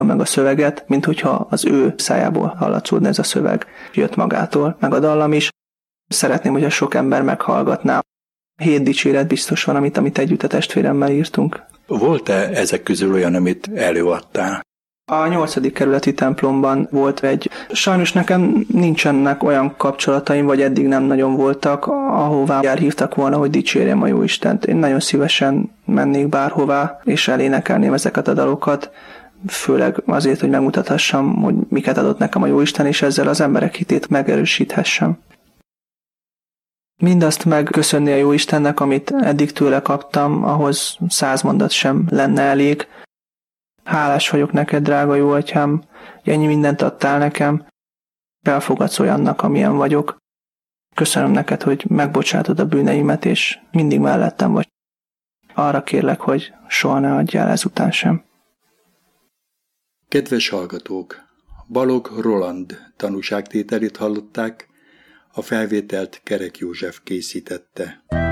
meg a szöveget, mint hogyha az ő szájából hallatszódna ez a szöveg. Jött magától, meg a dallam is. Szeretném, hogyha sok ember meghallgatná. 7 dicséret biztos van, amit együtt a testvéremmel írtunk. Volt-e ezek közül olyan, amit előadtál? A 8. kerületi templomban volt egy. Sajnos nekem nincsenek olyan kapcsolataim, vagy eddig nem nagyon voltak, ahová elhívtak volna, hogy dicsérjem a Jóistent. Én nagyon szívesen mennék bárhová, és elénekelném ezeket a dalokat, főleg azért, hogy megmutathassam, hogy miket adott nekem a Jóisten, és ezzel az emberek hitét megerősíthessem. Mindazt megköszönni a Jóistennek, amit eddig tőle kaptam, ahhoz 100 mondat sem lenne elég. Hálás vagyok neked, drága jó atyám, hogy ennyi mindent adtál nekem, elfogadsz olyannak, amilyen vagyok. Köszönöm neked, hogy megbocsátod a bűneimet, és mindig mellettem vagy. Arra kérlek, hogy soha ne adjál ezután sem. Kedves hallgatók! Balogh Roland tanúságtételét hallották, a felvételt Kerek József készítette.